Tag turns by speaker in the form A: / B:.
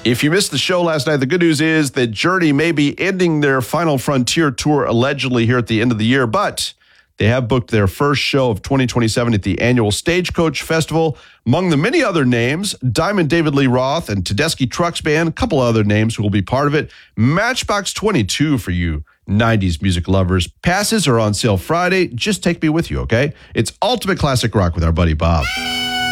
A: If you missed the show last night, the good news is that Journey may be ending their Final Frontier tour allegedly here at the end of the year, but they have booked their first show of 2027 at the annual Stagecoach Festival. Among the many other names, Diamond David Lee Roth and Tedeschi Trucks Band, a couple other names who will be part of it. Matchbox 22 for you 90s music lovers. Passes are on sale Friday. Just take me with you, okay? It's Ultimate Classic Rock with our buddy Bob.